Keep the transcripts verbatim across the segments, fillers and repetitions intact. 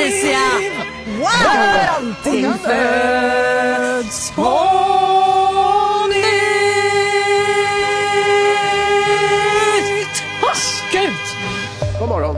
Felicia! Wow! Allting föds på nytt! Gud! God morgon.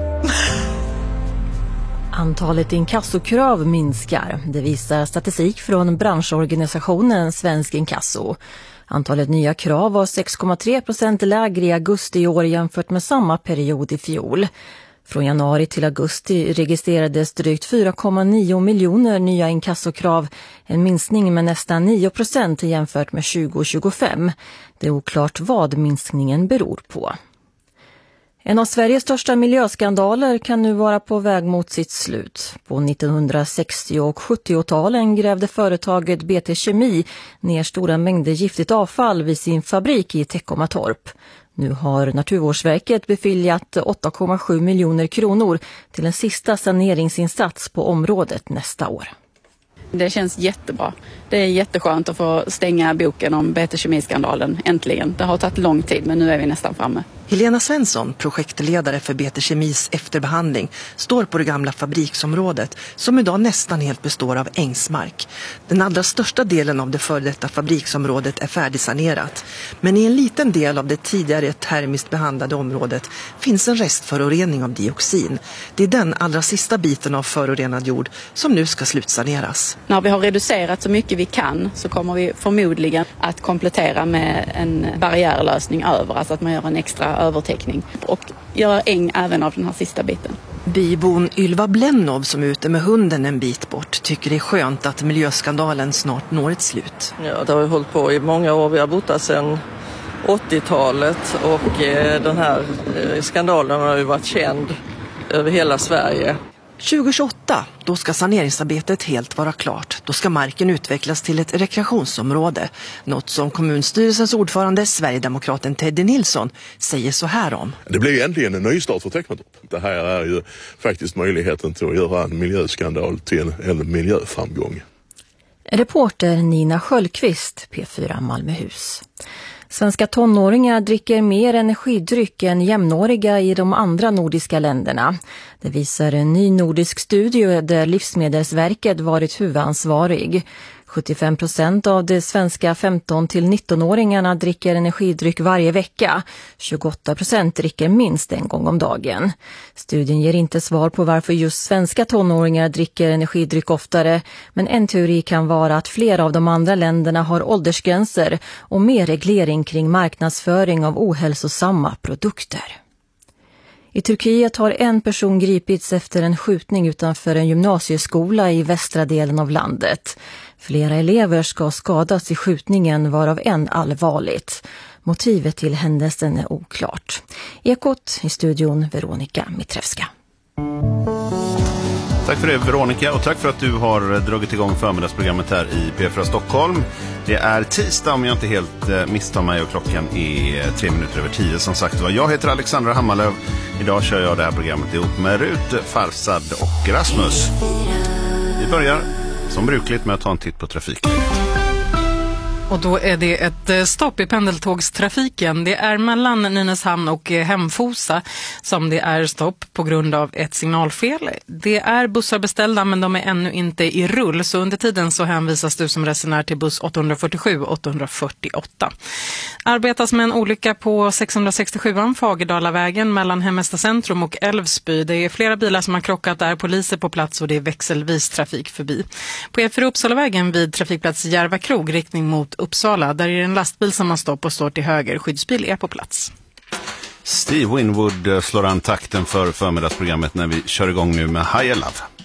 Antalet inkassokrav minskar. Det visar statistik från branschorganisationen Svensk Inkasso. Antalet nya krav var sex komma tre procent lägre i augusti i år jämfört med samma period i fjol. Från januari till augusti registrerades drygt fyra komma nio miljoner nya inkassokrav, en minskning med nästan nio procent jämfört med tjugo tjugofem. Det är oklart vad minskningen beror på. En av Sveriges största miljöskandaler kan nu vara på väg mot sitt slut. På nittonhundrasextio- och sjuttio-talen grävde företaget B T Kemi ner stora mängder giftigt avfall vid sin fabrik i Teckomatorp. Nu har Naturvårdsverket beviljat åtta komma sju miljoner kronor till en sista saneringsinsats på området nästa år. Det känns jättebra. Det är jätteskönt att få stänga boken om B T Kemi-skandalen äntligen. Det har tagit lång tid, men nu är vi nästan framme. Helena Svensson, projektledare för B T Kemis efterbehandling, står på det gamla fabriksområdet som idag nästan helt består av ängsmark. Den allra största delen av det före detta fabriksområdet är färdigsanerat. Men i en liten del av det tidigare termiskt behandlade området finns en restförorening av dioxin. Det är den allra sista biten av förorenad jord som nu ska slutsaneras. När vi har reducerat så mycket vi kan så kommer vi förmodligen att komplettera med en barriärlösning över, alltså att man gör en extra övertäckning och göra äng även av den här sista biten. Bybon Ylva Blenov som är ute med hunden en bit bort tycker det är skönt att miljöskandalen snart når ett slut. Ja, det har hållit på i många år. Vi har bott där sedan åttiotalet och eh, den här eh, skandalen har ju varit känd över hela Sverige. tjugo tjugoåtta, då ska saneringsarbetet helt vara klart. Då ska marken utvecklas till ett rekreationsområde. Något som kommunstyrelsens ordförande, Sverigedemokraten Teddy Nilsson, säger så här om. Det blir egentligen en nystart för Teckomatorp. Det här är ju faktiskt möjligheten till att göra en miljöskandal till en, en miljöframgång. Reporter Nina Sköldqvist, P fyra Malmöhus. Svenska tonåringar dricker mer energidryck än jämnåriga i de andra nordiska länderna. Det visar en ny nordisk studie där Livsmedelsverket varit huvudansvarig. sjuttiofem procent av de svenska femton till nitton-åringarna dricker energidryck varje vecka. tjugoåtta procent dricker minst en gång om dagen. Studien ger inte svar på varför just svenska tonåringar dricker energidryck oftare, men en teori kan vara att flera av de andra länderna har åldersgränser och mer reglering kring marknadsföring av ohälsosamma produkter. I Turkiet har en person gripits efter en skjutning utanför en gymnasieskola i västra delen av landet. Flera elever ska skadas i skjutningen, varav en allvarligt. Motivet till händelsen är oklart. Ekot i studion Veronica Mitrevska. Tack för det Veronica och tack för att du har dragit igång förmiddagsprogrammet här i P fyra Stockholm. Det är tisdag om jag inte helt misstar mig och klockan är tre minuter över tio. Som sagt var, jag heter Alexandra Hammarlöv. Idag kör jag det här programmet ihop med Rut, Farsad och Rasmus. Vi börjar som brukligt med att ta en titt på trafiken. Och då är det ett stopp i pendeltågstrafiken. Det är mellan Nynäshamn och Hemfosa som det är stopp på grund av ett signalfel. Det är bussar beställda men de är ännu inte i rull. Så under tiden så hänvisas du som resenär till buss åttahundrafyrtiosju åttahundrafyrtioåtta. Arbetas med en olycka på sexhundrasextiosju Fagerdalavägen mellan Hemmesta centrum och Älvsby. Det är flera bilar som har krockat där, poliser på plats och det är växelvis trafik förbi. På E fyra Uppsalavägen vid trafikplats Järva krog riktning mot Uppsala. Där är det en lastbil som har stopp och står till höger. Skyddsbil är på plats. Steve Winwood slår an takten för förmiddagsprogrammet när vi kör igång nu med Higher Love.